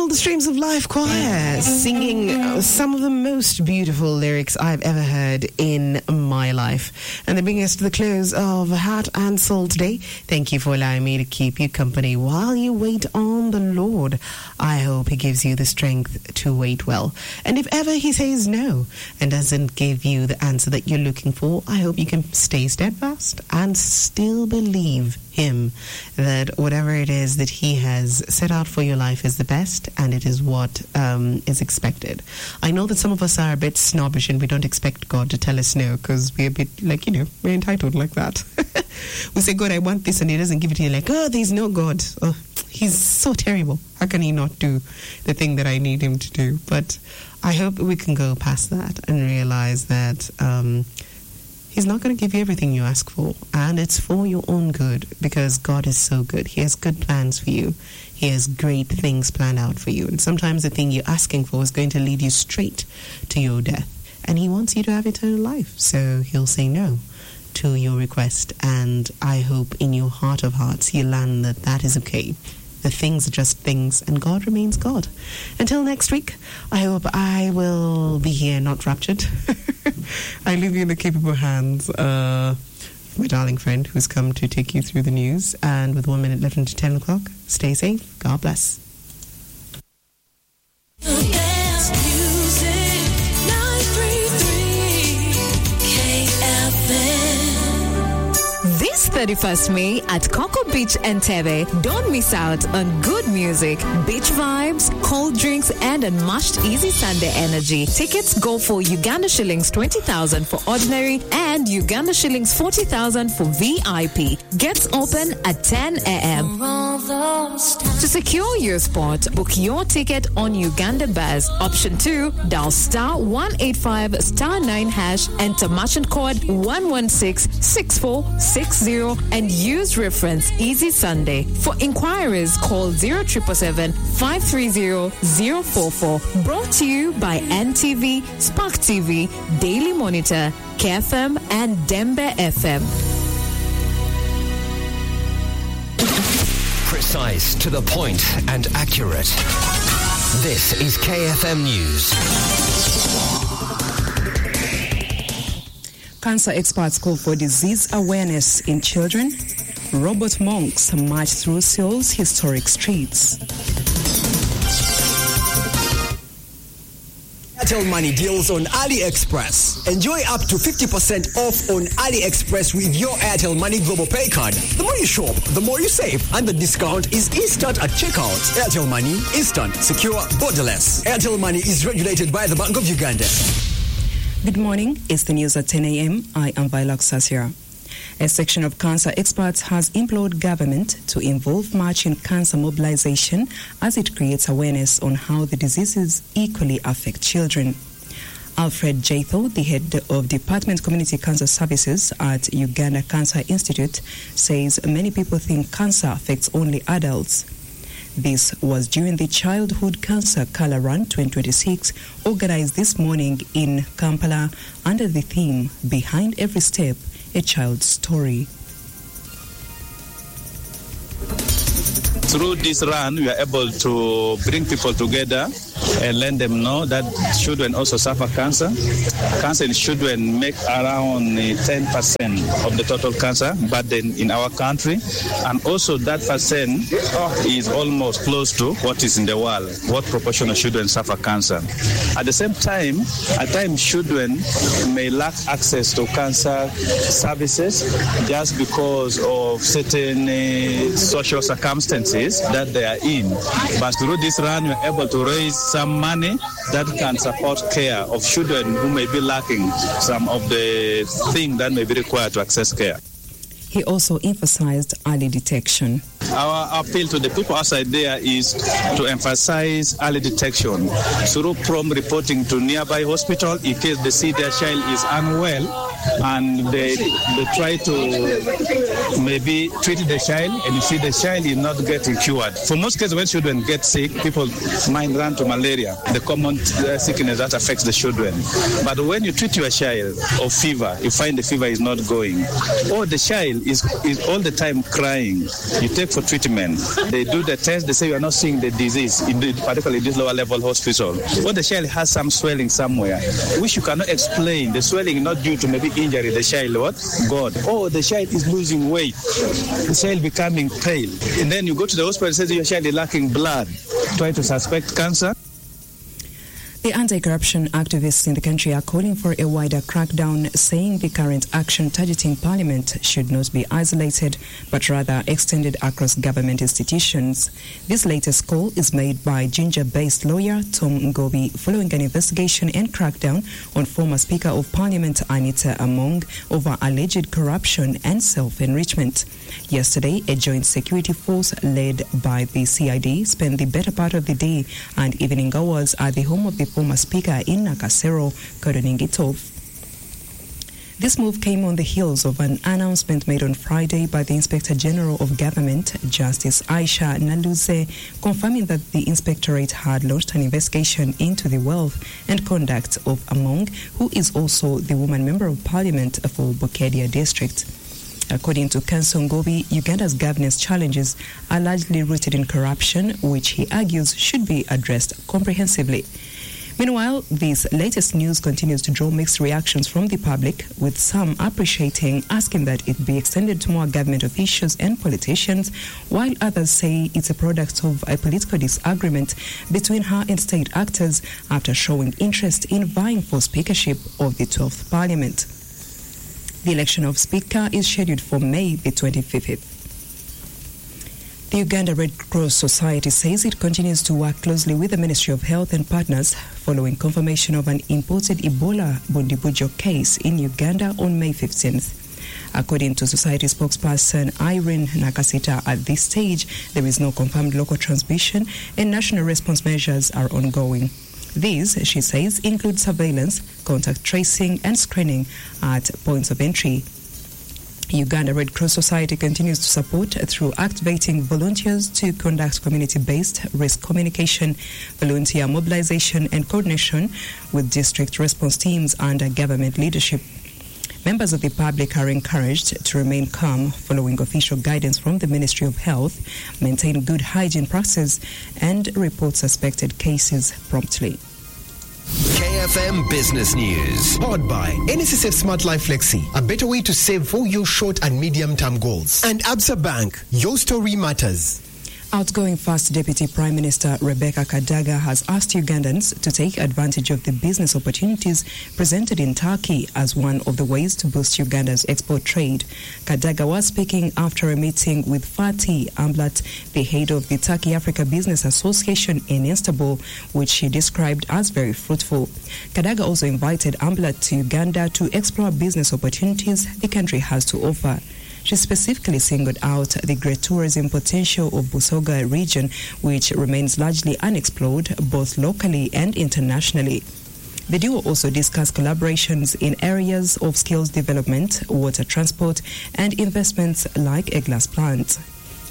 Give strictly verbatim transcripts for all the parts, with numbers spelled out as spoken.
the Streams of Life Choir singing some of the most beautiful lyrics I've ever heard in my life. And they bring us to the close of Heart and Soul today. Thank you for allowing me to keep you company while you wait on the Lord. I hope He gives you the strength to wait well. And if ever He says no and doesn't give you the answer that you're looking for, I hope you can stay steadfast and still believe Him that whatever it is that He has set out for your life is the best, and it is what um, is expected. I know that some of us are a bit snobbish and we don't expect God to tell us no because we're a bit like, you know, we're entitled like that. We say, God, I want this, and He doesn't give it to you. Like, oh, there's no God. Oh, He's so terrible. How can He not do the thing that I need Him to do? But I hope we can go past that and realize that um, He's not going to give you everything you ask for, and it's for your own good, because God is so good. He has good plans for you. He has great things planned out for you, and sometimes the thing you're asking for is going to lead you straight to your death, and He wants you to have eternal life, so He'll say no to your request, and I hope in your heart of hearts you learn that that is okay. The things are just things, and God remains God. Until next week, I hope I will be here, not raptured. I leave you in the capable hands uh, of my darling friend who's come to take you through the news. And with one minute left until ten o'clock, stay safe. God bless. This thirty-first May at Coco Beach, Entebbe. Don't miss out on good music, beach vibes, cold drinks, and unmatched Easy Sunday energy. Tickets go for Uganda shillings twenty thousand for ordinary and Uganda shillings forty thousand for V I P. Gets open at ten a.m. To secure your spot, book your ticket on Uganda Buzz. Option two, dial star one eight five star nine hash, enter merchant code one one six six four six zero and use reference Easy Sunday. For inquiries, call zero seven seven five three zero zero four four. Brought to you by N T V, Spark T V, Daily Monitor, K F M, and Dembe F M. Precise, to the point, and accurate. This is K F M News. Cancer experts call for disease awareness in children. Robot monks march through Seoul's historic streets. Airtel Money deals on AliExpress. Enjoy up to fifty percent off on AliExpress with your Airtel Money Global Pay card. The more you shop, the more you save, and the discount is instant at checkout. Airtel Money, instant, secure, borderless. Airtel Money is regulated by the Bank of Uganda. Good morning. It's the news at ten a.m. I am Viola Sasira. A section of cancer experts has implored government to involve much in cancer mobilization as it creates awareness on how the diseases equally affect children. Alfred Jatho, the head of Department Community Cancer Services at Uganda Cancer Institute, says many people think cancer affects only adults. This was during the Childhood Cancer Colour Run twenty twenty-six, organized this morning in Kampala under the theme, Behind Every Step, a Child's Story. Through this run, we are able to bring people together and let them know that children also suffer cancer. Cancer in children make around ten percent of the total cancer burden in our country. And also that percent is almost close to what is in the world, what proportion of children suffer cancer. At the same time, at times children may lack access to cancer services just because of certain uh, social circumstances that they are in. But through this run, we're able to raise some money that can support care of children who may be lacking some of the things that may be required to access care. He also emphasized early detection. Our appeal to the people outside there is to emphasize early detection through prompt reporting to nearby hospital in case they see their child is unwell, and they, they try to maybe treat the child, and you see the child is not getting cured. For most cases, when children get sick, people might run to malaria, the common uh, sickness that affects the children. But when you treat your child of fever, you find the fever is not going, or the child is, is all the time crying, you take for treatment. They do the test, they say you are not seeing the disease, in the, particularly this lower level hospital. Or the child has some swelling somewhere, which you cannot explain. The swelling is not due to maybe injury, the child what? God. Or the child is losing weight, the child becoming pale. And then you go to the hospital and say your child is lacking blood, try to suspect cancer. The anti-corruption activists in the country are calling for a wider crackdown, saying the current action targeting Parliament should not be isolated, but rather extended across government institutions. This latest call is made by Ginger-based lawyer Tom Ngobi following an investigation and crackdown on former Speaker of Parliament Anita Among over alleged corruption and self-enrichment. Yesterday, a joint security force led by the C I D spent the better part of the day and evening hours at the home of the former Speaker in Nakasero, cordoning it off. This move came on the heels of an announcement made on Friday by the Inspector General of Government, Justice Aisha Naluze, confirming that the Inspectorate had launched an investigation into the wealth and conduct of Among, who is also the woman Member of Parliament for Bukedia District. According to Kanso Ngobi, Uganda's governance challenges are largely rooted in corruption, which he argues should be addressed comprehensively. Meanwhile, this latest news continues to draw mixed reactions from the public, with some appreciating, asking that it be extended to more government officials and politicians, while others say it's a product of a political disagreement between her and state actors after showing interest in vying for speakership of the twelfth Parliament. The election of Speaker is scheduled for May the twenty-fifth. The Uganda Red Cross Society says it continues to work closely with the Ministry of Health and partners following confirmation of an imported Ebola Bundibujo case in Uganda on May fifteenth. According to Society spokesperson Irene Nakasita, at this stage, there is no confirmed local transmission and national response measures are ongoing. These, she says, include surveillance, contact tracing and screening at points of entry. Uganda Red Cross Society continues to support through activating volunteers to conduct community-based risk communication, volunteer mobilization and coordination with district response teams under government leadership. Members of the public are encouraged to remain calm following official guidance from the Ministry of Health, maintain good hygiene practices and report suspected cases promptly. K F M Business News. Powered by N S S F Smart Life Flexi, a better way to save for your short and medium-term goals. And Absa Bank, your story matters. Outgoing First Deputy Prime Minister Rebecca Kadaga has asked Ugandans to take advantage of the business opportunities presented in Turkey as one of the ways to boost Uganda's export trade. Kadaga was speaking after a meeting with Fatih Amblat, the head of the Turkey Africa Business Association in Istanbul, which she described as very fruitful. Kadaga also invited Amblat to Uganda to explore business opportunities the country has to offer. She specifically singled out the great tourism potential of Busoga region, which remains largely unexplored both locally and internationally. The duo also discussed collaborations in areas of skills development, water transport, and investments like a glass plant.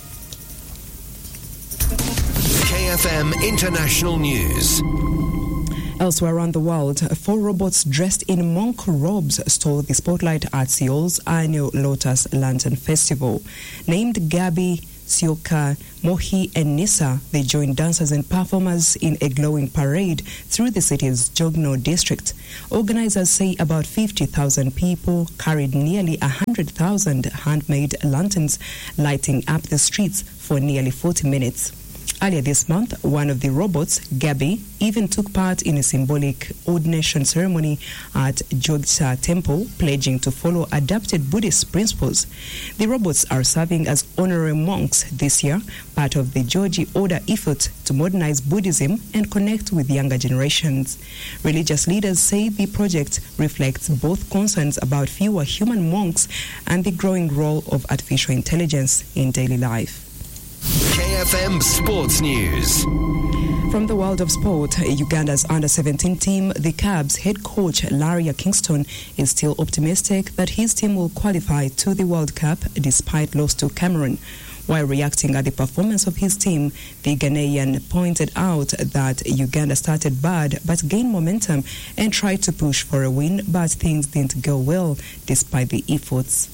K F M International News. Elsewhere around the world, four robots dressed in monk robes stole the spotlight at Seoul's annual Lotus Lantern Festival. Named Gabi, Sioka, Mohi and Nisa, they joined dancers and performers in a glowing parade through the city's Jogno district. Organizers say about fifty thousand people carried nearly one hundred thousand handmade lanterns, lighting up the streets for nearly forty minutes. Earlier this month, one of the robots, Gabi, even took part in a symbolic ordination ceremony at Jogsa Temple, pledging to follow adapted Buddhist principles. The robots are serving as honorary monks this year, part of the Joji Order effort to modernize Buddhism and connect with younger generations. Religious leaders say the project reflects both concerns about fewer human monks and the growing role of artificial intelligence in daily life. K F M Sports News. From the world of sport, Uganda's under seventeen team, the Cubs head coach Larry Kingston is still optimistic that his team will qualify to the World Cup despite loss to Cameroon. While reacting at the performance of his team, the Ghanaian pointed out that Uganda started bad but gained momentum and tried to push for a win, but things didn't go well despite the efforts.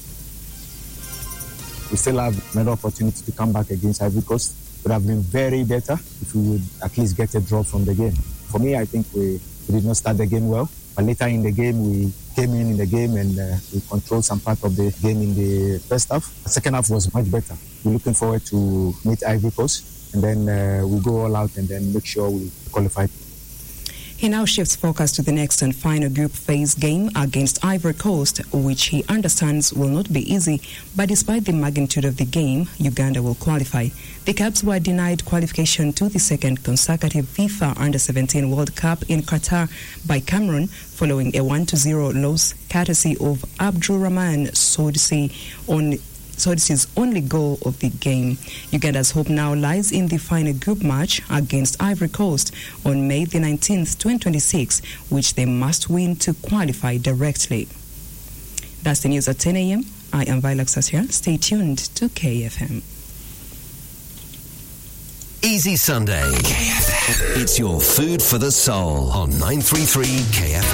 We still have another opportunity to come back against Ivory Coast. Would have been very better if we would at least get a draw from the game. For me, I think we, we did not start the game well, but later in the game we came in in the game and uh, we controlled some part of the game in the first half. The second half was much better. We're looking forward to meet Ivory Coast and then uh, we go all out and then make sure we qualify. He now shifts focus to the next and final group phase game against Ivory Coast, which he understands will not be easy. But despite the magnitude of the game, Uganda will qualify. The Cubs were denied qualification to the second consecutive FIFA under seventeen World Cup in Qatar by Cameroon following a one to zero loss courtesy of Abdul Rahman Sodsi on Sodsi's only goal of the game. Uganda's hope now lies in the final group match against Ivory Coast on May the nineteenth, twenty twenty-six, which they must win to qualify directly. That's the news at ten a.m. I am Violet Sassia. Stay tuned to K F M. Easy Sunday. K F M. It's your food for the soul on nine three three K F M.